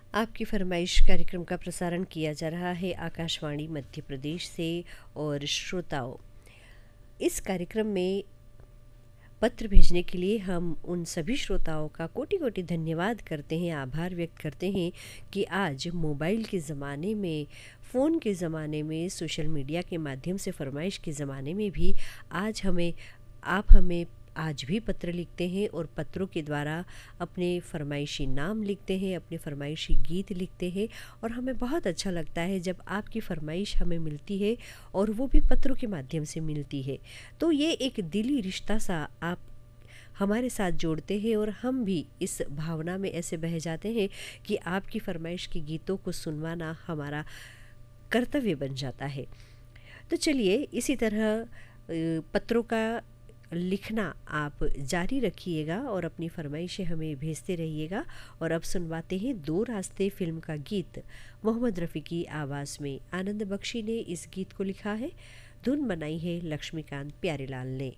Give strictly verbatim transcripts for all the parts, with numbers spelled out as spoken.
आपकी फरमाइश कार्यक्रम का प्रसारण किया जा रहा है आकाशवाणी मध्य प्रदेश से। और श्रोताओं, इस कार्यक्रम में पत्र भेजने के लिए हम उन सभी श्रोताओं का कोटि कोटि धन्यवाद करते हैं, आभार व्यक्त करते हैं कि आज मोबाइल के ज़माने में, फ़ोन के ज़माने में, सोशल मीडिया के माध्यम से फरमाइश के ज़माने में भी आज हमें आप हमें आज भी पत्र लिखते हैं और पत्रों के द्वारा अपने फरमाइशी नाम लिखते हैं, अपने फरमाइशी गीत लिखते हैं। और हमें बहुत अच्छा लगता है जब आपकी फरमाइश हमें मिलती है और वो भी पत्रों के माध्यम से मिलती है। तो ये एक दिली रिश्ता सा आप हमारे साथ जोड़ते हैं और हम भी इस भावना में ऐसे बह जाते हैं कि आपकी फरमाइश के गीतों को सुनवाना हमारा कर्तव्य बन जाता है। तो चलिए, इसी तरह अ, पत्रों का लिखना आप जारी रखिएगा और अपनी फरमाइशें हमें भेजते रहिएगा। और अब सुनवाते हैं दो रास्ते फिल्म का गीत। मोहम्मद रफ़ी की आवाज़ में आनंद बख्शी ने इस गीत को लिखा है, धुन बनाई है लक्ष्मीकांत प्यारेलाल ने।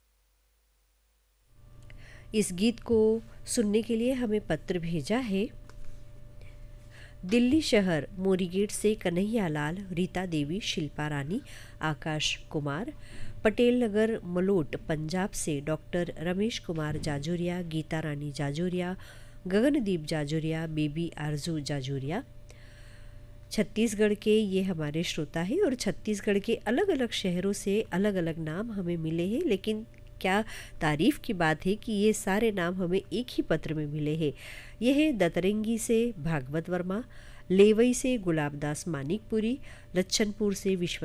इस गीत को सुनने के लिए हमें पत्र भेजा है दिल्ली शहर मोरीगेट से कन्हैया लाल, रीता देवी, शिल्पा रानी, आकाश कुमार। पटेल नगर मलोट पंजाब से डॉक्टर रमेश कुमार जाजोरिया, गीता रानी जाजोरिया, गगनदीप जाजोरिया, बेबी आरजू जाजोरिया। छत्तीसगढ़ के ये हमारे श्रोता हैं और छत्तीसगढ़ के अलग अलग शहरों से अलग अलग नाम हमें मिले हैं, लेकिन क्या तारीफ़ की बात है कि ये सारे नाम हमें एक ही पत्र में मिले हैं। यह है दतरंगी से भागवत वर्मा, लेवई से गुलाबदास मानिकपुरी, लच्छनपुर से विश्व